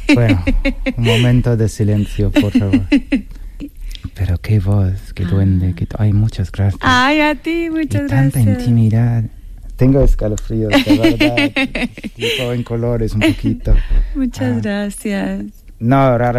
Bueno, un momento de silencio, por favor. Pero qué voz, qué duende, ay, muchas gracias. Ay, a ti, muchas gracias. Tanta intimidad. Tengo escalofríos, de verdad. Tipo en colores un poquito. Muchas gracias. No, rara